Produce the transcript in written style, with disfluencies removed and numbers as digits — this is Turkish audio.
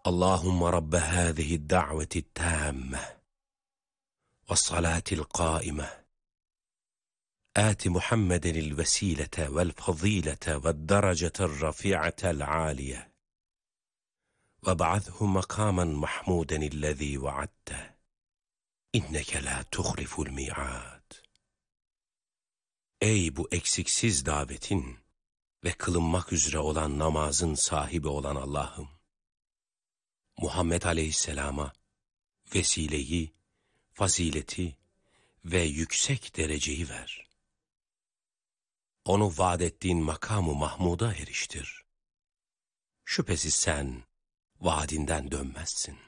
Allahümme Rabbe hâzihi da'veti tâmme ve salâtil qâime آت محمدا الوسيلة والفضيلة والدرجة الرفيعة العالية وابعثه مقاما محمودا الذي وعدته إنك لا تخلف الميعاد. Ey bu eksiksiz davetin ve kılınmak üzere olan namazın sahibi olan Allah'ım, Muhammed Aleyhisselam'a vesileyi, fazileti ve yüksek dereceyi ver. Onu vaad ettiğin makamı Mahmud'a eriştir. Şüphesiz sen vaadinden dönmezsin.